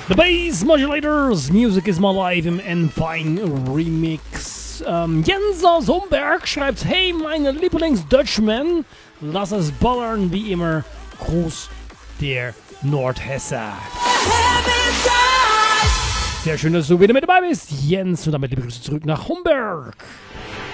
The Bass Modulators, Music is My Life im N-Fine Remix. Jens aus Homberg schreibt: Hey, meine Lieblings-Dutchman, lass es ballern wie immer. Gruß, der Nordhesse. Sehr schön, dass du wieder mit dabei bist, Jens. Und damit liebe Grüße zurück nach Homberg.